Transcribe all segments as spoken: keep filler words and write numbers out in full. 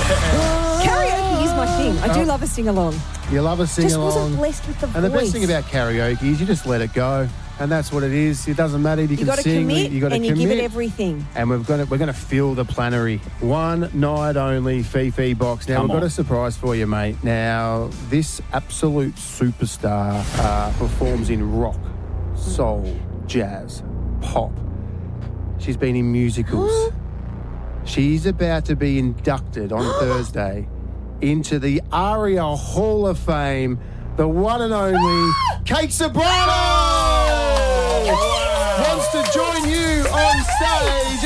Karaoke is my thing. I do love a sing-along. You love a sing-along. Just wasn't blessed with the and voice. the best thing about karaoke is you just let it go. And that's what it is. It doesn't matter if you, You can got to sing. commit you got to and you commit. give it everything. And we're going to we're going to fill the plenary. One night only Fifi box. Now, Come we've got on. a surprise for you, mate. Now, this absolute superstar uh, performs in rock, soul, jazz, pop. She's been in musicals. She's about to be inducted on Thursday into the ARIA Hall of Fame, the one and only Kate Ceberano! Wants to join you on stage.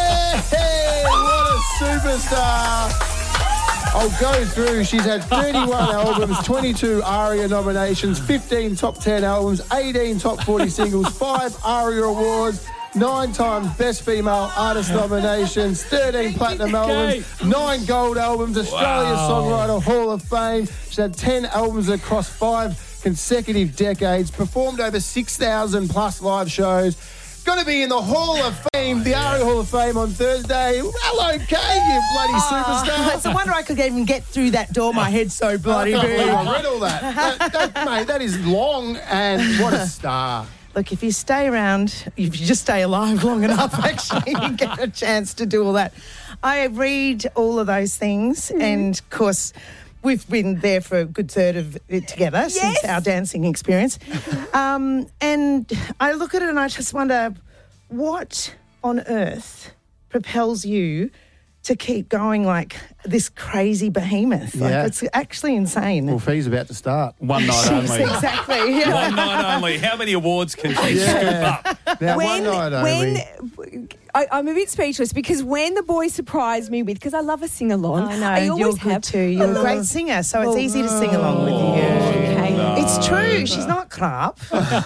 Hey, what a superstar. I'll go through. She's had thirty-one albums, twenty-two ARIA nominations, fifteen top ten albums, eighteen top forty singles, five ARIA awards, nine times Best Female Artist nominations, thirteen platinum albums, nine gold albums, Australia's Songwriter Hall of Fame. She's had ten albums across five consecutive decades, performed over six thousand plus live shows. Going to be in the Hall of Fame, the ARIA Hall of Fame on Thursday. Hello, Kate, you bloody superstar. It's a wonder I could even get through that door. My head's so bloody I can't believe big. I read all that. that, that mate, that is long, and what a star. Look, if you stay around, if you just stay alive long enough, actually, you get a chance to do all that. I read all of those things, Mm. and of course, we've been there for a good third of it together Yes. since our dancing experience. um, and I look at it and I just wonder, what on earth propels you to keep going like this crazy behemoth? Like, Yeah. it's actually insane. Well, Fee's about to start. One night only. Exactly. Yeah. One night only. How many awards can she scoop up? Now, When, one night only. when I, I'm a bit speechless because when the boys surprised me with, because I love a sing-along. I know, I always you're good have. too. You're a great singer, so it's easy to sing along with you. Okay. It's true. She's not crap.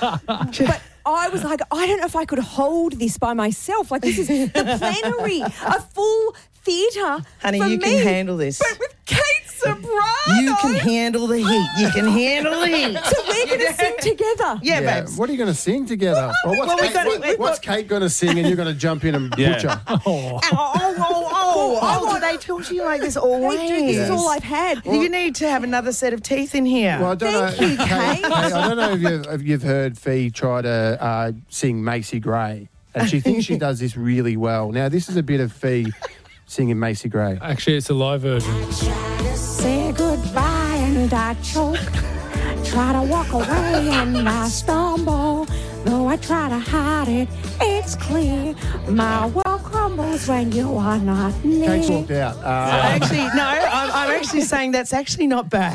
But I was like, I don't know if I could hold this by myself. Like, this is the plenary, a full theatre. Honey, for you me. can handle this. But with Kate Ceberano. You can handle the heat. You can handle the heat. So we're going to sing together. Yeah, Yeah, babes. what are you going to sing together? Or what's, well, we Kate, got- what- we- what's Kate going to sing and you're going to jump in and Yeah. butcher? Oh, oh, oh, oh, oh, do they talk to you like this always? They do. This is all I've had. You need to have another set of teeth in here. Well, I don't Thank know. you, Kate, Kate. Kate, I don't know if you've, if you've heard Fee try to uh, sing Macy Gray, and she thinks she does this really well. Now, this is a bit of Fee singing Macy Gray. Actually, it's a live version. Say goodbye and I choke. Try to walk away and I stumble. Though I try to hide it, it's clear. My world crumbles when you are not Kate's near. walked out. Uh, Actually, no, I'm, I'm actually saying that's actually not bad.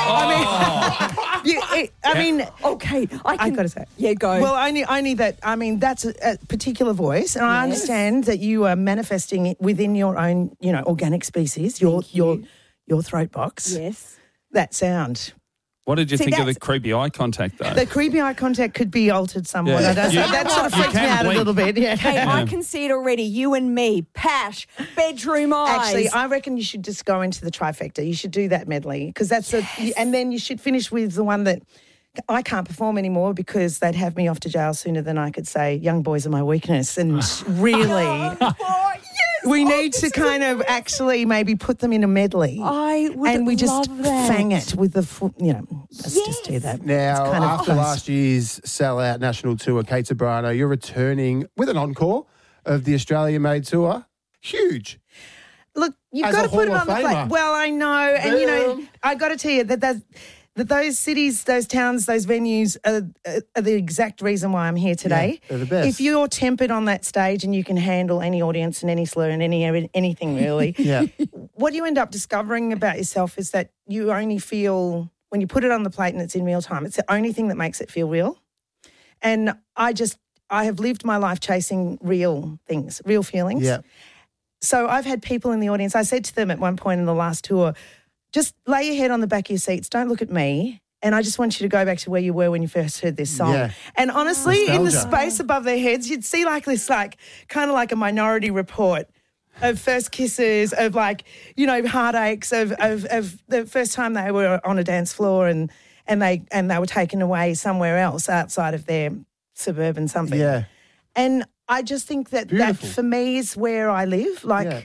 Yeah. I mean, you, it, I mean, Okay, I can. I got to say. Yeah, go. Well, only, only that, I mean, that's a, a particular voice, and I Yes. understand that you are manifesting it within your own, you know, organic species, your Thank you. your your throat box, yes. that sound. What did you See, think of the that's- creepy eye contact, though? The creepy eye contact could be altered somewhat. Yeah. I don't, You- that sort of you freaks me can out blink. a little bit. Yeah. Kate, I can see it already. You and me, Pash, bedroom eyes. Actually, I reckon you should just go into the trifecta. You should do that medley because that's a, and then you should finish with the one that I can't perform anymore because they'd have me off to jail sooner than I could say, young boys are my weakness. And really, Oh, yes. we Oh, need this to is kind of amazing. actually maybe put them in a medley. I would and we just love that. fang it with the, fu- you know, let's just do Yes. that. Now, It's kind of after close. last year's sellout national tour, Kate Ceberano, you're returning with an encore of the Australia-made tour. Huge. Look, you've As got a to put it Hall on of the plate. Famer. Well, I know, and you know, Boom. I got to tell you that that that those cities, those towns, those venues are, are the exact reason why I'm here today. Yeah, they're the best. If you're tempered on that stage and you can handle any audience and any slur and any anything really, Yeah. what you end up discovering about yourself is that you only feel when you put it on the plate and it's in real time. It's the only thing that makes it feel real. And I just I have lived my life chasing real things, real feelings. Yeah. So I've had people in the audience, I said to them at one point in the last tour, just lay your head on the back of your seats. Don't look at me. And I just want you to go back to where you were when you first heard this song. Yeah. And honestly, in the Nostalgia. space above their heads, you'd see like this, like kind of like a Minority Report of first kisses, of like, you know, heartaches, of, of, of the first time they were on a dance floor and, and they and they were taken away somewhere else outside of their suburban something. Yeah. And I just think that Beautiful. that for me is where I live. Like Yeah.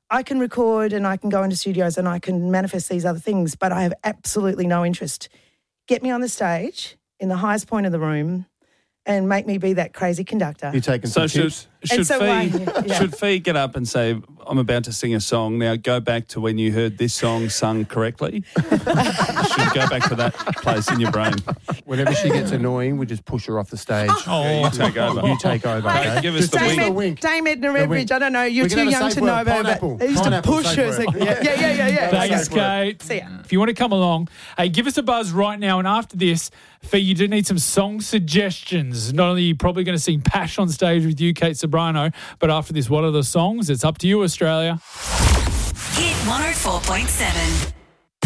I can record and I can go into studios and I can manifest these other things, but I have absolutely no interest. Get me on the stage in the highest point of the room and make me be that crazy conductor. You're taking So some should, tips. should, so, Fee, uh, yeah. should Fee get up and say, I'm about to sing a song. Now go back to when you heard this song sung correctly. You should go back to that place in your brain. Whenever she gets annoying, we just push her off the stage. Yeah, you take over. You take over. Okay, Okay? give us Just the give wink. a Dame, wink. Ed, Dame Edna wink. Everidge, I don't know, you're We can too have a young safe to word. know, but Pineapple. they used to Pineapple, push safe her. It's word. like, yeah, yeah, yeah, yeah. yeah. Thanks, Safe word. Kate. See ya. If you want to come along, hey, give us a buzz right now. And after this, Fee, you do need some song suggestions. Not only are you probably going to sing Pash on stage with you, Kate Sobrano, but after this, what are the songs? It's up to you, Australia. Hit one oh four point seven.